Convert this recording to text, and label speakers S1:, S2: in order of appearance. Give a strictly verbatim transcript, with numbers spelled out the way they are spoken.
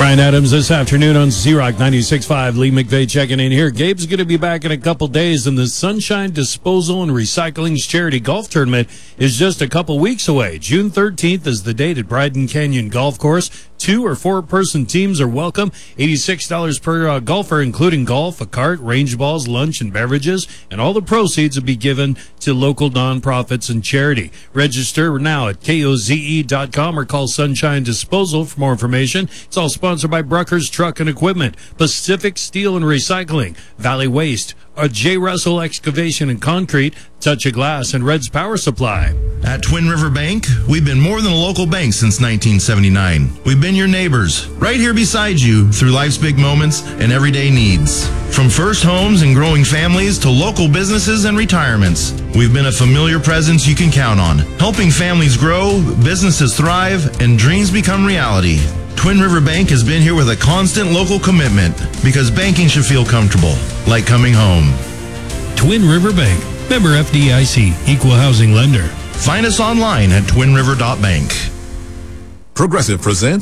S1: Brian Adams this afternoon on Z-Rock ninety-six point five. Lee McVeigh checking in here. Gabe's going to be back in a couple days, and the Sunshine Disposal and Recycling's Charity Golf Tournament is just a couple weeks away. June thirteenth is the date at Bryden Canyon Golf Course. Two or four-person teams are welcome. eighty-six dollars per uh, golfer, including golf, a cart, range balls, lunch, and beverages. And all the proceeds will be given to local nonprofits and charity. Register now at K O Z E dot com or call Sunshine Disposal for more information. It's all sponsored by Bruckers Truck and Equipment, Pacific Steel and Recycling, Valley Waste, a J. Russell Excavation and Concrete, Touch of Glass, and Red's Power Supply.
S2: At Twin River Bank, we've been more than a local bank since nineteen seventy-nine. We've been your neighbors, right here beside you through life's big moments and everyday needs. From first homes and growing families to local businesses and retirements, we've been a familiar presence you can count on, helping families grow, businesses thrive, and dreams become reality. Twin River Bank has been here with a constant local commitment because banking should feel comfortable, like coming home.
S1: Twin River Bank, member F D I C, equal housing lender.
S2: Find us online at twin river dot bank.
S3: Progressive presents